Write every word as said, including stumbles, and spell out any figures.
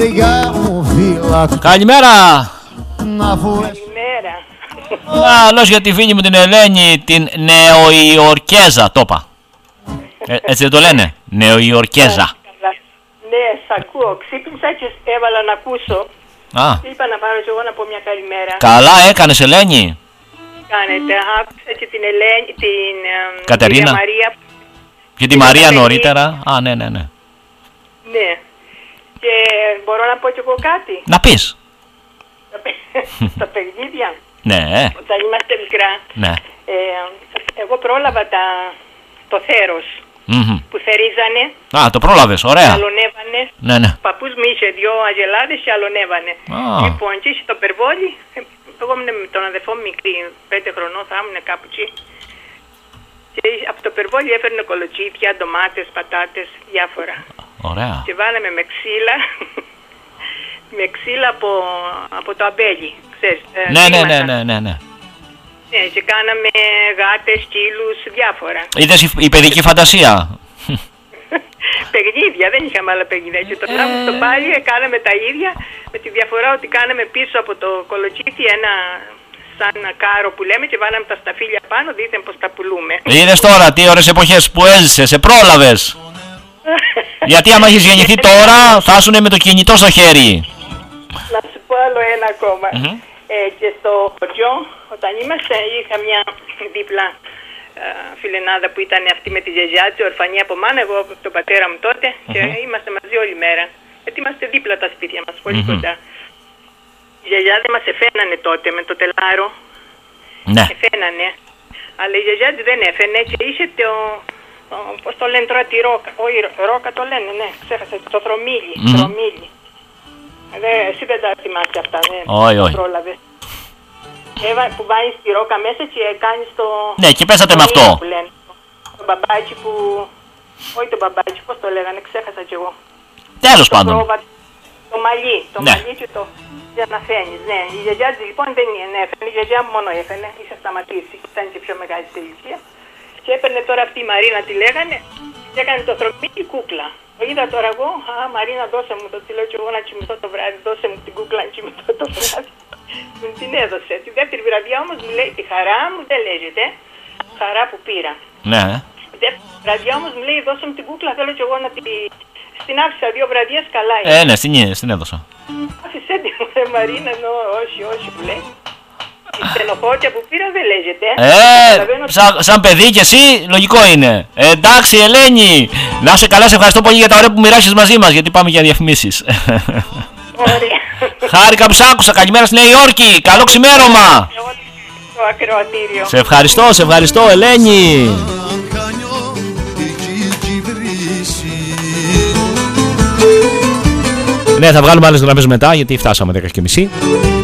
Καλημέρα. Καλημέρα. Καλώς για τη φίλη μου την Ελένη, την Νεοϊορκέζα, το είπα. Ε, έτσι δεν το λένε, Νεοϊορκέζα. Ναι, σ' ακούω. Ξύπνησα και έβαλα να ακούσω. Α. Είπα να πάρω και εγώ να πω μια καλημέρα. Καλά έκανες, Ελένη. Κάνετε, άκουσα και την Ελένη, την Κατερίνα. Μαρία. Και τη Μαρία νωρίτερα. Α, ναι, ναι, ναι. Ναι. Και μπορώ να πω κι εγώ κάτι. Να πεις. Τα παιχνίδια. Ναι. Όταν είμαστε μικρά. Ναι. Ε, εγώ πρόλαβα τα, το θέρος. Mm-hmm. Που θερίζανε. Α, το πρόλαβες, ωραία. Αλωνεύανε. Ναι, ναι. Ο παππούς μου είχε δυο αγελάδες και αλωνεύανε. Ah. Λοιπόν, και είχε το περβόλι. Εγώ ήμουν με τον αδερφό μου μικρή, πέντε χρονών, θα ήμουν κάπου εκεί. Και από το περβόλι έφερνε κολοτσίτια, ντομάτες, πατάτες, διάφορα. Ωραία. Και βάλαμε με ξύλα, με ξύλα από, από το αμπέλι, ξέρεις. Ναι, ναι, ναι, ναι, ναι, ναι. Ναι, και κάναμε γάτες, σκύλους, διάφορα. Είδες η, η παιδική φαντασία. Παιχνίδια, δεν είχαμε άλλα παιχνίδια. Και το τράβο στο πάλι κάναμε τα ίδια, με τη διαφορά ότι κάναμε πίσω από το κολοτσίτι ένα σαν κάρο που λέμε και βάλαμε τα σταφύλια πάνω, δείτε πως τα πουλούμε. Είδες τώρα τι ωραίες εποχές που έζησες, σε πρόλαβες. Γιατί άμα έχεις γεννηθεί τώρα θα ήσουν με το κινητό στο χέρι. Να σου πω άλλο ένα ακόμα. Mm-hmm. Ε, και στο χωριό, όταν είμαστε, είχα μια δίπλα ε, φιλενάδα που ήταν αυτή με τη γιαγιά της, ορφανή από μάνα, εγώ από τον πατέρα μου τότε, mm-hmm. και είμαστε μαζί όλη μέρα. Γιατί είμαστε δίπλα τα σπίτια μας, πολύ mm-hmm. κοντά. Η γιαγιά δεν μας εφαίνανε τότε με το τελάρο. Ναι. Εφαίνανε. Αλλά η γιαγιά της δεν έφαινε και είχε το, το πώς το λένε τώρα, τη ρόκα. Όχι, ρόκα το λένε, ναι, ξέχασα, το θρομίλι. Mm-hmm. θρομίλι. Δε, εσύ δεν τα θυμάσαι αυτά, δεν όχι, όχι. πρόλαβες. Που βάζεις τη ρόκα μέσα και κάνεις το... Ναι, και πέσατε με αυτό. Που λένε. Το μπαμπάκι που... Όχι το μπαμπάκι, πώς το λέγανε, ξέχασα κι εγώ. Τέλος το πάντων. πρόβα... Το μαλλί, το ναι. μαλλί και το... Για να φαίνεις, ναι. Η γιαγιά της λοιπόν δεν έφερνε, η γιαγιά μου μόνο έφερνε, είχε σταματήσει, ήταν και πιο μεγάλη στην ηλικία. Και έπαιρνε τώρα αυτή η Μαρίνα, τη λέγανε, και έκανε το θρομίλι κούκλα. Το είδα τώρα εγώ, α, Μαρίνα, δώσε μου το, τη λέω και εγώ να κοιμηθώ το βράδυ, δώσε μου την κούκλα να κοιμηθώ το βράδυ. Μου την έδωσε. Τη δεύτερη βραδιά όμως μου λέει, τη χαρά μου δεν λέγεται, χαρά που πήρα. Ναι. Τη δεύτερη βραδιά όμως μου λέει, δώσε μου την κούκλα, θέλω και εγώ να την... Στην άφησα δύο βραδιές, καλά είναι. Ε, ναι, στην, στην έδωσα. Άφησέ τη μου, ρε Μαρίνα, νο, όχι, όχι που λέει. Η στενοχώρια που πήρα δεν λέγεται. Ε, σαν, σαν παιδί κι εσύ, λογικό είναι. Ε, εντάξει, Ελένη, να είσαι καλά, σε ευχαριστώ πολύ για τα ωραία που μοιράσεις μαζί μας, γιατί πάμε για διαφημίσεις. Ωραία. Χάρηκα που σ' άκουσα, καλημέρα στη Νέα Υόρκη, καλό ξημέρωμα. Το ακροατήριο. Σε ευχαριστώ, σε ευχαριστώ, Ελένη. Ναι, θα βγάλουμε άλλες γραμμές μετά, γιατί φτάσαμε δέκα και μισή.